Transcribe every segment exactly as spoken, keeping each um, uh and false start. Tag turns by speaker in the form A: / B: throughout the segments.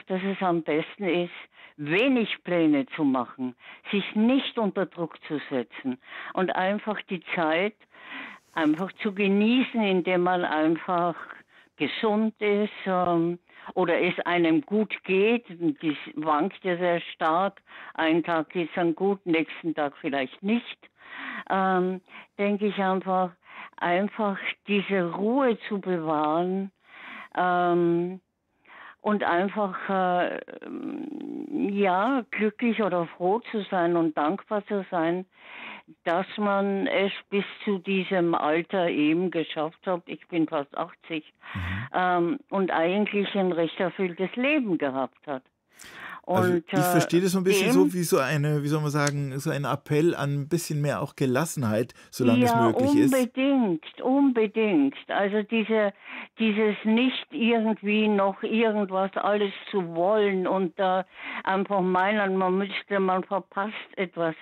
A: dass es am besten ist, wenig Pläne zu machen, sich nicht unter Druck zu setzen und einfach die Zeit einfach zu genießen, indem man einfach gesund ist ähm, oder es einem gut geht. Das wankt ja sehr stark. Einen Tag geht es dann gut, nächsten Tag vielleicht nicht. Ähm, denke ich einfach, einfach diese Ruhe zu bewahren, ähm, und einfach äh, ja glücklich oder froh zu sein und dankbar zu sein, dass man es bis zu diesem Alter eben geschafft hat. Ich bin fast achtzig
B: Mhm.
A: ähm, und eigentlich ein recht erfülltes Leben gehabt hat.
B: Also,
A: Und
B: ich
A: äh,
B: verstehe das so 'n bisschen so
A: dem
B: wie so eine, wie soll man sagen, so ein Appell an 'n bisschen mehr auch Gelassenheit, solange es
A: Ja,
B: möglich ist.
A: unbedingt, unbedingt. Also diese, dieses nicht irgendwie noch irgendwas alles zu wollen und äh, einfach meinen, man müsste, man verpasst etwas,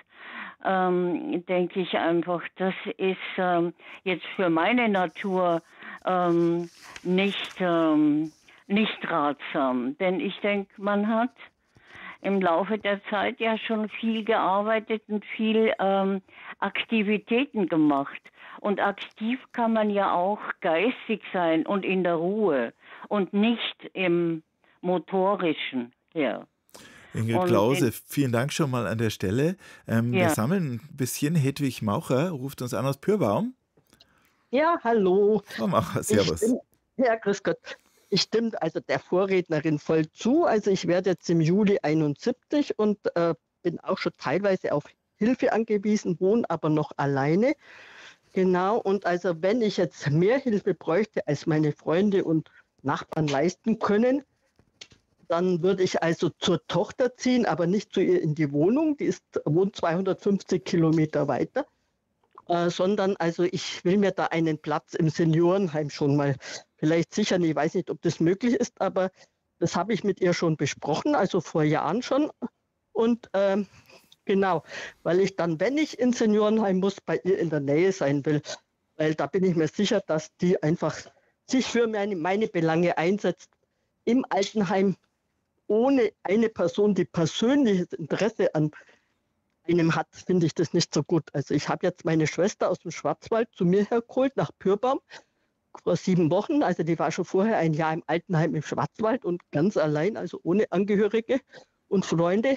A: ähm, denke ich einfach, das ist ähm, jetzt für meine Natur ähm, nicht, ähm, nicht ratsam. Denn ich denke, man hat im Laufe der Zeit ja schon viel gearbeitet und viel ähm, Aktivitäten gemacht. Und aktiv kann man ja auch geistig sein und in der Ruhe und nicht im motorischen. Ja.
B: Ingrid
A: Und
B: Klause,
A: in,
B: vielen Dank schon mal an der Stelle. Ähm, wir
A: ja,
B: sammeln 'n bisschen. Hedwig Maucher ruft uns an aus Pyrbaum.
C: Ja, hallo.
B: Frau Maucher,
C: Ich
B: servus.
C: stimme, ja, grüß Gott. Ich stimme also der Vorrednerin voll zu. Also ich werde jetzt im Juli einundsiebzig und äh, bin auch schon teilweise auf Hilfe angewiesen, wohne aber noch alleine. Genau, und also wenn ich jetzt mehr Hilfe bräuchte, als meine Freunde und Nachbarn leisten können, dann würde ich also zur Tochter ziehen, aber nicht zu ihr in die Wohnung. Die ist, wohnt zweihundertfünfzig Kilometer weiter. Äh, sondern also ich will mir da einen Platz im Seniorenheim schon mal vielleicht sichern. Ich weiß nicht, ob das möglich ist, aber das habe ich mit ihr schon besprochen, also vor Jahren schon. Und ähm, genau, weil ich dann, wenn ich ins Seniorenheim muss, bei ihr in der Nähe sein will, weil da bin ich mir sicher, dass die einfach sich für meine, meine Belange einsetzt. Im Altenheim ohne eine Person, die persönliches Interesse an einem hat, finde ich das nicht so gut. Also ich habe jetzt meine Schwester aus dem Schwarzwald zu mir hergeholt, nach Pyrbaum, vor sieben Wochen. Also die war schon vorher ein Jahr im Altenheim im Schwarzwald und ganz allein, also ohne Angehörige und Freunde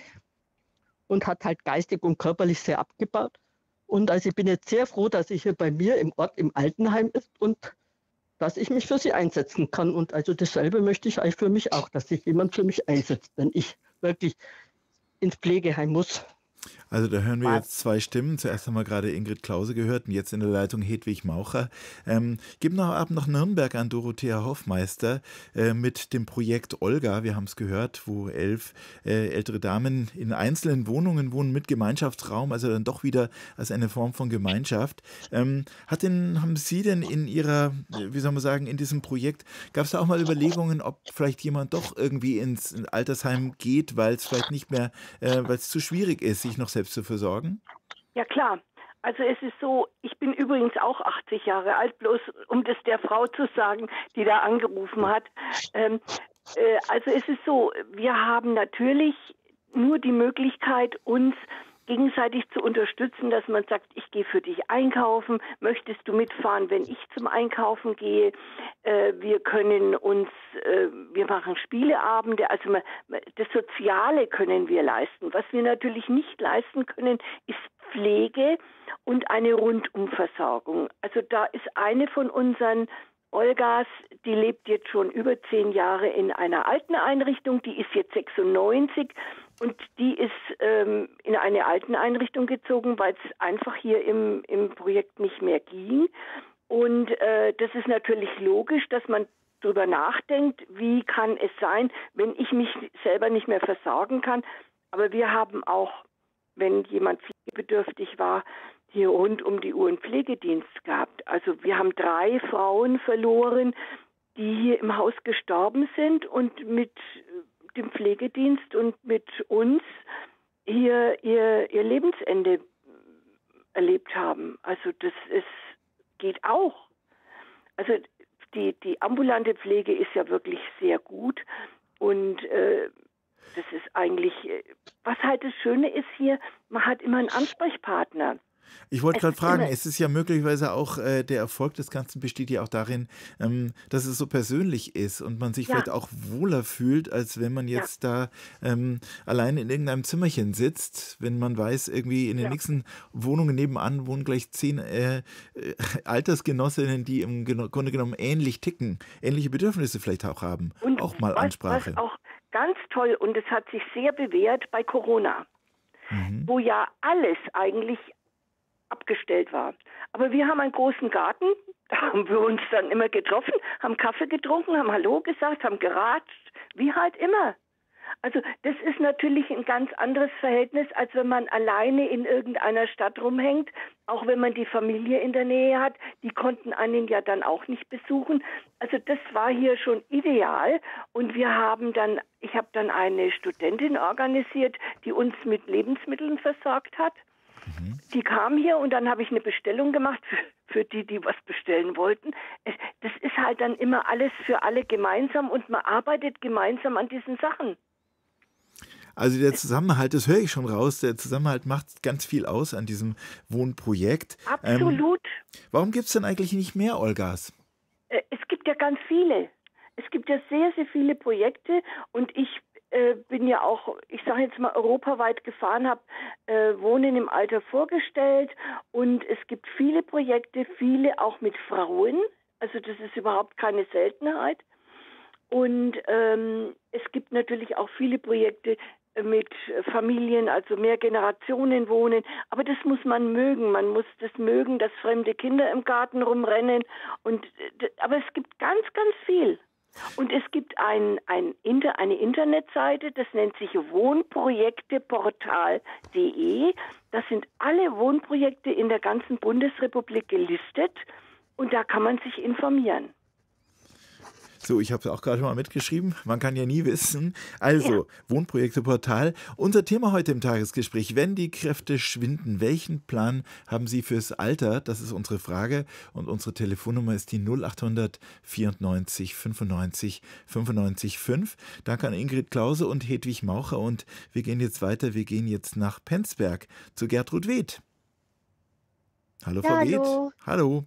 C: und hat halt geistig und körperlich sehr abgebaut. Und also ich bin jetzt sehr froh, dass sie hier bei mir im Ort im Altenheim ist und dass ich mich für sie einsetzen kann. Und also dasselbe möchte ich eigentlich für mich auch, dass sich jemand für mich einsetzt, wenn ich wirklich ins Pflegeheim muss.
B: Also da hören wir jetzt zwei Stimmen. Zuerst haben wir gerade Ingrid Klause gehört und jetzt in der Leitung Hedwig Maucher. Ähm, geben noch ab nach Nürnberg an Dorothea Hoffmeister äh, mit dem Projekt Olga. Wir haben es gehört, wo elf äh, ältere Damen in einzelnen Wohnungen wohnen mit Gemeinschaftsraum, also dann doch wieder als eine Form von Gemeinschaft. Ähm, hat denn, haben Sie denn in Ihrer, wie soll man sagen, in diesem Projekt, gab es da auch mal Überlegungen, ob vielleicht jemand doch irgendwie ins Altersheim geht, weil es vielleicht nicht mehr, äh, weil es zu schwierig ist, sich noch selbst zu versorgen?
D: Ja klar. Also es ist so, ich bin übrigens auch achtzig Jahre alt, bloß um das der Frau zu sagen, die da angerufen hat. Ähm, äh, also es ist so, wir haben natürlich nur die Möglichkeit, uns gegenseitig zu unterstützen, dass man sagt, ich gehe für dich einkaufen, möchtest du mitfahren, wenn ich zum Einkaufen gehe? Äh, wir können uns, äh, wir machen Spieleabende, also man, das Soziale können wir leisten. Was wir natürlich nicht leisten können, ist Pflege und eine Rundumversorgung. Also da ist eine von unseren Olgas, die lebt jetzt schon über zehn Jahre in einer Alteneinrichtung, die ist jetzt sechsundneunzig und die ist ähm, in eine Alteneinrichtung gezogen, weil es einfach hier im, im Projekt nicht mehr ging. Und äh, das ist natürlich logisch, dass man darüber nachdenkt, wie kann es sein, wenn ich mich selber nicht mehr versorgen kann. Aber wir haben auch, wenn jemand pflegebedürftig war, hier rund um die Uhr einen Pflegedienst gehabt. Also wir haben drei Frauen verloren, die hier im Haus gestorben sind und mit dem Pflegedienst und mit uns hier ihr, ihr Lebensende erlebt haben. Also das ist, geht auch. Also die, die ambulante Pflege ist ja wirklich sehr gut und äh, eigentlich, was halt das Schöne ist hier, man hat immer einen Ansprechpartner.
B: Ich wollte gerade fragen, es ist ja möglicherweise auch, äh, der Erfolg des Ganzen besteht ja auch darin, ähm, dass es so persönlich ist und man sich
D: Ja,
B: vielleicht auch wohler fühlt, als wenn man
D: ja,
B: jetzt da ähm, allein in irgendeinem Zimmerchen sitzt, wenn man weiß, irgendwie in den
D: ja.
B: nächsten Wohnungen nebenan wohnen gleich zehn äh, äh, Altersgenossinnen, die im Geno- Grunde genommen ähnlich ticken, ähnliche Bedürfnisse vielleicht auch haben.
D: Und
B: Auch mal
D: was, was
B: Ansprache.
D: auch ganz toll, und es hat sich sehr bewährt bei Corona,
B: Mhm.
D: wo ja alles eigentlich abgestellt war. Aber wir haben einen großen Garten, da haben wir uns dann immer getroffen, haben Kaffee getrunken, haben Hallo gesagt, haben geratscht, wie halt immer. Also das ist natürlich ein ganz anderes Verhältnis, als wenn man alleine in irgendeiner Stadt rumhängt, auch wenn man die Familie in der Nähe hat, die konnten einen ja dann auch nicht besuchen. Also das war hier schon ideal und wir haben dann, ich habe dann eine Studentin organisiert, die uns mit Lebensmitteln versorgt hat. Die kam hier und dann habe ich eine Bestellung gemacht für, für die, die was bestellen wollten. Es, das ist halt dann immer alles für alle gemeinsam und man arbeitet gemeinsam an diesen Sachen.
B: Also der Zusammenhalt, das höre ich schon raus, der Zusammenhalt macht ganz viel aus an diesem Wohnprojekt. Ähm,
D: Absolut.
B: warum gibt es denn eigentlich nicht mehr Olgas?
D: Äh, Es gibt ja ganz viele. Es gibt ja sehr, sehr viele Projekte und ich äh, bin ja auch, ich sage jetzt mal, europaweit gefahren, habe äh, Wohnen im Alter vorgestellt und es gibt viele Projekte, viele auch mit Frauen. Also das ist überhaupt keine Seltenheit. Und ähm, es gibt natürlich auch viele Projekte mit Familien, also mehr Generationen wohnen. Aber das muss man mögen. Man muss das mögen, dass fremde Kinder im Garten rumrennen. Und, aber es gibt ganz, ganz viel. Und es gibt ein, ein Inter, eine Internetseite, das nennt sich wohnprojekteportal punkt de. Das sind alle Wohnprojekte in der ganzen Bundesrepublik gelistet. Und da kann man sich informieren.
B: So, ich habe es auch gerade mal mitgeschrieben. Man kann ja nie wissen. Also,
D: Ja.
B: Wohnprojekteportal. Unser Thema heute im Tagesgespräch: Wenn die Kräfte schwinden, welchen Plan haben Sie fürs Alter? Das ist unsere Frage. Und unsere Telefonnummer ist die null achthundert vierundneunzig fünfundneunzig fünfundneunzig fünf. Danke an Ingrid Klause und Hedwig Maucher. Und wir gehen jetzt weiter. Wir gehen jetzt nach Penzberg zu Gertrud Weth. Hallo, Frau
E: Ja,
B: Weth.
E: hallo.
B: Hallo.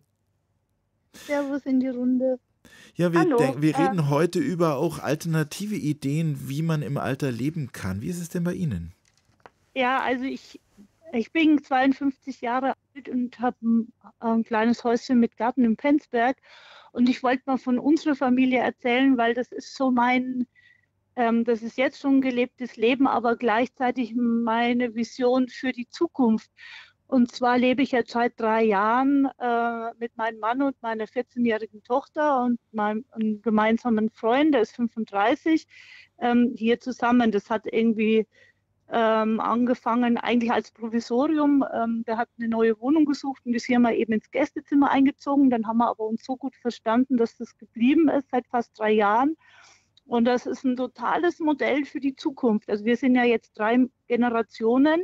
E: Servus in die Runde.
B: Ja, wir,
D: Hallo.
B: denk, wir
E: Äh,
B: reden heute über auch alternative Ideen, wie man im Alter leben kann. Wie ist es denn bei Ihnen?
E: Ja, also ich, ich bin zweiundfünfzig Jahre alt und habe ein, ein kleines Häuschen mit Garten in Penzberg. Und ich wollte mal von unserer Familie erzählen, weil das ist so mein, ähm, das ist jetzt schon ein gelebtes Leben, aber gleichzeitig meine Vision für die Zukunft. Und zwar lebe ich jetzt seit drei Jahren äh, mit meinem Mann und meiner vierzehnjährigen Tochter und meinem einem gemeinsamen Freund, der ist fünfunddreißig, ähm, hier zusammen. Das hat irgendwie ähm, angefangen eigentlich als Provisorium. Ähm, der hat eine neue Wohnung gesucht und ist hier mal eben ins Gästezimmer eingezogen. Dann haben wir aber uns so gut verstanden, dass das geblieben ist seit fast drei Jahren. Und das ist ein totales Modell für die Zukunft. Also wir sind ja jetzt drei Generationen.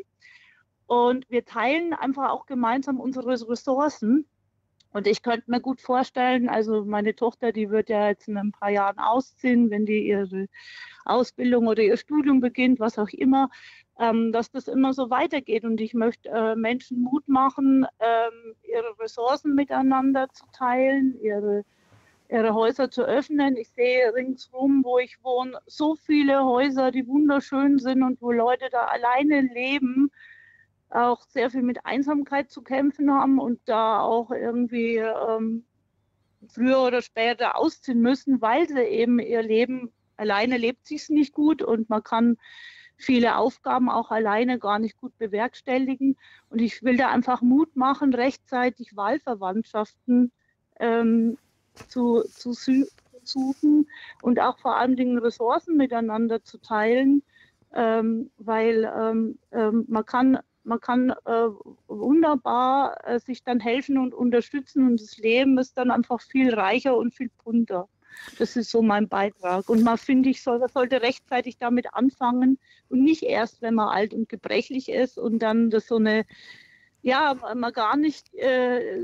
E: Und wir teilen einfach auch gemeinsam unsere Ressourcen. Und ich könnte mir gut vorstellen, also meine Tochter, die wird ja jetzt in ein paar Jahren ausziehen, wenn die ihre Ausbildung oder ihr Studium beginnt, was auch immer, ähm, dass das immer so weitergeht. Und ich möchte äh, Menschen Mut machen, ähm, ihre Ressourcen miteinander zu teilen, ihre, ihre Häuser zu öffnen. Ich sehe ringsherum, wo ich wohne, so viele Häuser, die wunderschön sind und wo Leute da alleine leben, auch sehr viel mit Einsamkeit zu kämpfen haben und da auch irgendwie ähm, früher oder später ausziehen müssen, weil sie eben ihr Leben, alleine lebt sich's nicht gut und man kann viele Aufgaben auch alleine gar nicht gut bewerkstelligen. Und ich will da einfach Mut machen, rechtzeitig Wahlverwandtschaften ähm, zu, zu suchen und auch vor allen Dingen Ressourcen miteinander zu teilen, ähm, weil ähm, ähm, man kann Man kann äh, wunderbar äh, sich dann helfen und unterstützen und das Leben ist dann einfach viel reicher und viel bunter. Das ist so mein Beitrag. Und man, finde ich, soll, man sollte rechtzeitig damit anfangen und nicht erst, wenn man alt und gebrechlich ist und dann das so eine, ja, man gar nicht äh,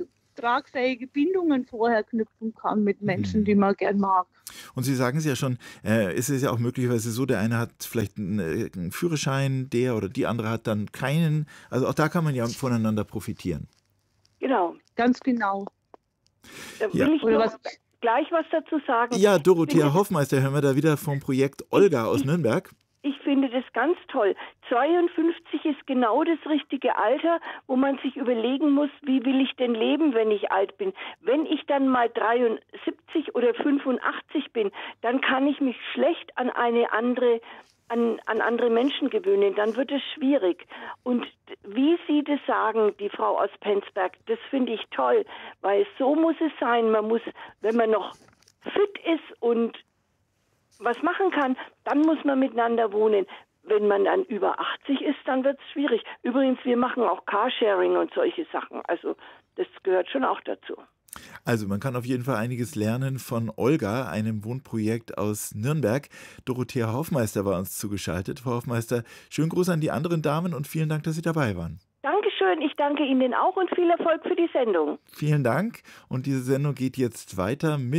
E: tragfähige Bindungen vorher knüpfen kann mit Menschen,
B: Mhm.
E: die man gern mag.
B: Und Sie sagen es ja schon, äh, es ist ja auch möglicherweise so, der eine hat vielleicht einen, äh, einen Führerschein, der oder die andere hat dann keinen. Also auch da kann man ja voneinander profitieren.
D: Genau.
E: Ganz genau.
D: Da
B: Ja.
D: will ich
E: Oder
D: noch
E: was,
D: gleich was dazu sagen.
B: Ja,
D: Ich
B: Dorothea
D: finde,
B: Hoffmeister hören wir da wieder vom Projekt Olga aus
D: ich,
B: Nürnberg.
D: ich finde das ganz toll. zweiundfünfzig ist genau das richtige Alter, wo man sich überlegen muss, wie will ich denn leben, wenn ich alt bin. Wenn ich dann mal dreiundsiebzig oder fünfundachtzig bin, dann kann ich mich schlecht an eine andere An, an andere Menschen gewöhnen, dann wird es schwierig. Und wie Sie das sagen, die Frau aus Penzberg, das finde ich toll, weil so muss es sein. Man muss, wenn man noch fit ist und was machen kann, dann muss man miteinander wohnen. Wenn man dann über achtzig ist, dann wird es schwierig. Übrigens, wir machen auch Carsharing und solche Sachen. Also das gehört schon auch dazu.
B: Also man kann auf jeden Fall einiges lernen von Olga, einem Wohnprojekt aus Nürnberg. Dorothea Hoffmeister war uns zugeschaltet. Frau Hoffmeister, schönen Gruß an die anderen Damen und vielen Dank, dass Sie dabei waren.
D: Dankeschön, ich danke Ihnen auch und viel Erfolg für die Sendung.
B: Vielen Dank und diese Sendung geht jetzt weiter mit